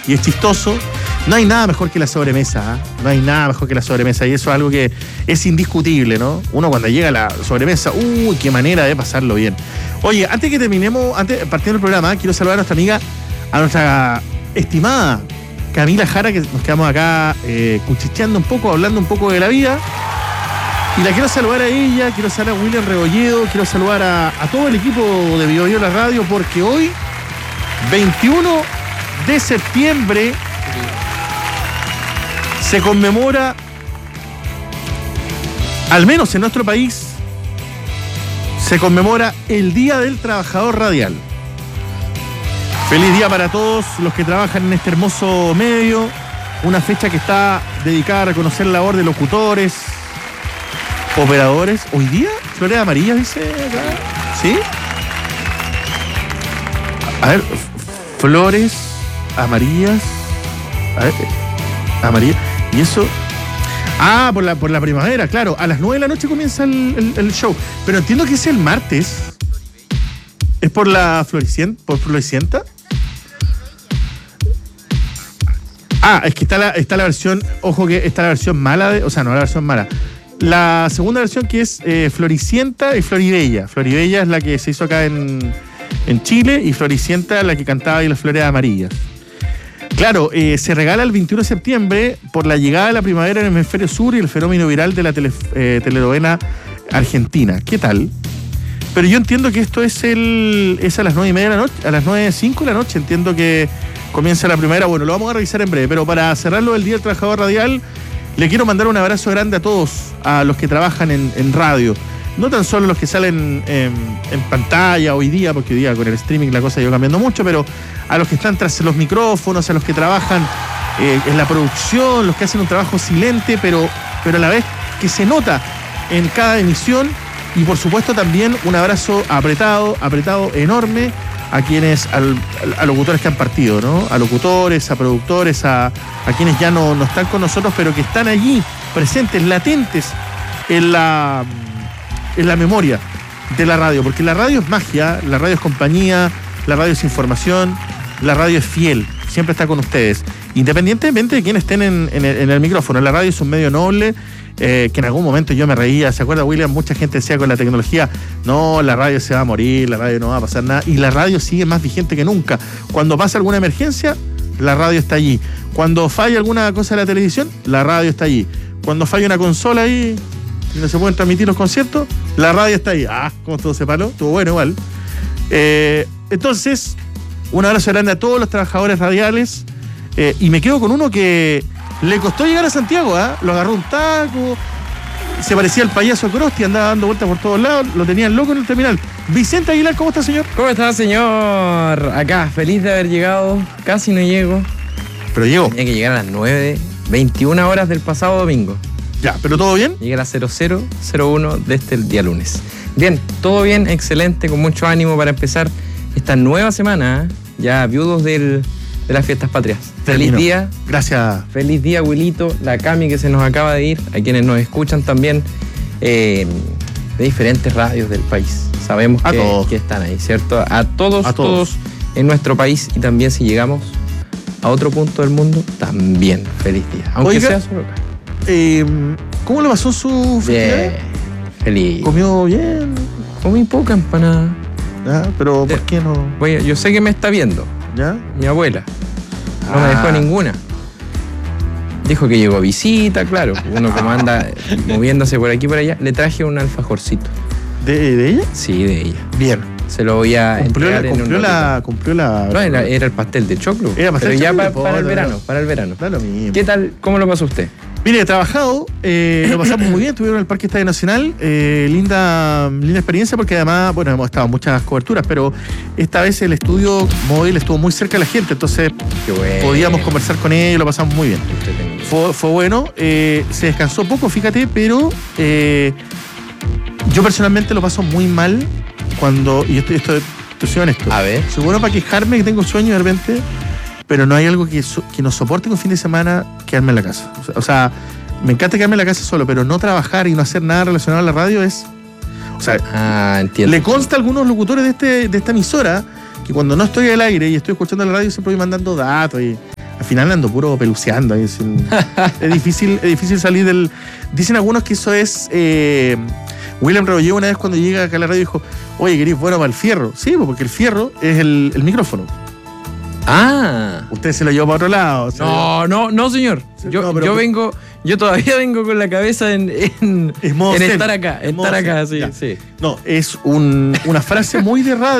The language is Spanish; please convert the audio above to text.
y es chistoso. No hay nada mejor que la sobremesa, ¿eh? No hay nada mejor que la sobremesa, y eso es algo que es indiscutible, ¿no? Uno cuando llega a la sobremesa, ¡uy, qué manera de pasarlo bien! Oye, antes que terminemos, partiendo del programa, quiero saludar a nuestra amiga, a nuestra estimada Camila Jara, que nos quedamos acá cuchicheando un poco, hablando un poco de la vida. Y la quiero saludar a ella, quiero saludar a William Rebolledo, quiero saludar a todo el equipo de Bio Bio La Radio, porque hoy, 21 de septiembre, se conmemora, al menos en nuestro país, se conmemora el Día del Trabajador Radial. Feliz día para todos los que trabajan en este hermoso medio, una fecha que está dedicada a reconocer la labor de locutores, operadores. Hoy día, flores amarillas, dice acá. ¿Sí? A ver, flores amarillas. A ver, amarillas. Y eso. Ah, por la primavera, claro. A las 9 de la noche comienza el show. Pero entiendo que es el martes. ¿Es por la Floricienta? Ah, es que está la versión. Ojo que está la versión mala. O sea, no la versión mala. La segunda versión, que es Floricienta y Floribella. Floribella es la que se hizo acá en Chile, y Floricienta la que cantaba y las flores amarillas. Claro, se regala el 21 de septiembre por la llegada de la primavera en el hemisferio sur y el fenómeno viral de la telenovela argentina. ¿Qué tal? Pero yo entiendo que esto es a las 9:30 de la noche, a las 9:05 de la noche, entiendo que comienza la primavera. Bueno, lo vamos a revisar en breve, pero para cerrarlo del Día del Trabajador Radial, le quiero mandar un abrazo grande a todos, a los que trabajan en radio. No tan solo los que salen en pantalla hoy día, porque hoy día con el streaming la cosa ha ido cambiando mucho, pero a los que están tras los micrófonos, a los que trabajan en la producción, los que hacen un trabajo silente, pero a la vez que se nota en cada emisión. Y por supuesto también un abrazo apretado, enorme a quienes, a locutores que han partido, ¿no? A locutores, a productores, a quienes ya no están con nosotros, pero que están allí, presentes, latentes en la memoria de la radio, porque la radio es magia, la radio es compañía, la radio es información, la radio es fiel, siempre está con ustedes, independientemente de quienes estén en el micrófono. La radio es un medio noble, que en algún momento yo me reía, ¿se acuerda, William? Mucha gente decía con la tecnología, no, la radio se va a morir, la radio no va a pasar nada, y la radio sigue más vigente que nunca. Cuando pasa alguna emergencia, la radio está allí. Cuando falla alguna cosa de la televisión, la radio está allí. Cuando falla una consola ahí y no se pueden transmitir los conciertos, la radio está ahí. Ah, como todo se paró, estuvo bueno igual. Entonces, un abrazo grande a todos los trabajadores radiales, y me quedo con uno que le costó llegar a Santiago, ¿eh? Lo agarró un taco, se parecía al payaso Krusty, andaba dando vueltas por todos lados, lo tenían loco en el terminal. Vicente Aguilar, ¿cómo está, señor? ¿Cómo está, señor? Acá, feliz de haber llegado, casi no llego. Pero llegó. Tenía que llegar a las 9:21 horas del pasado domingo. Ya, ¿pero todo bien? Llegué a las 00:01 de el día lunes. Bien, todo bien, excelente, con mucho ánimo para empezar esta nueva semana, ya viudos de las fiestas patrias. Termino. Feliz día. Gracias. Feliz día, Wilito, la Cami que se nos acaba de ir, a quienes nos escuchan también de diferentes radios del país. Sabemos que están ahí, ¿cierto? A todos en nuestro país, y también si llegamos a otro punto del mundo, también feliz día. Aunque sea solo acá. ¿Cómo le pasó su festividad? Bien, feliz. ¿Comió bien? Comí poca empanada. ¿Ya? ¿Pero por qué no? Yo sé que me está viendo. ¿Ya? Mi abuela. No me dejó ninguna. Dijo que llegó visita, claro. Uno como anda moviéndose por aquí y por allá. Le traje un alfajorcito. ¿De ella? Sí, de ella. Bien. Se lo voy a entregar cumplió la... No, era el pastel de choclo. Era pastel pero de ya choclo, para el verano. Da lo mismo. ¿Qué tal? ¿Cómo lo pasó usted? Mire, he trabajado, lo pasamos muy bien, estuvieron en el Parque Estadio Nacional, linda experiencia, porque además, bueno, hemos estado en muchas coberturas, pero esta vez el estudio móvil estuvo muy cerca de la gente, entonces podíamos conversar con ellos, lo pasamos muy bien. Fue bueno, se descansó poco, fíjate, pero yo personalmente lo paso muy mal cuando, y estoy honesto. A ver. Soy bueno para quejarme que tengo sueño de repente, pero no hay algo que nos soporte un fin de semana quedarme en la casa. O sea, me encanta quedarme en la casa solo, pero no trabajar y no hacer nada relacionado a la radio es... O sea, entiendo. Le consta a algunos locutores de esta emisora que cuando no estoy al aire y estoy escuchando la radio siempre voy mandando datos y al final ando puro peluceando. Ahí, es difícil salir del... Dicen algunos que eso es... William Rebolledo una vez cuando llega acá a la radio dijo, oye, ¿querés bueno para el fierro? Sí, porque el fierro es el micrófono. Usted se lo llevó para otro lado. No, señor. Yo todavía vengo con la cabeza en estar acá, sí. No, es una frase muy de radio.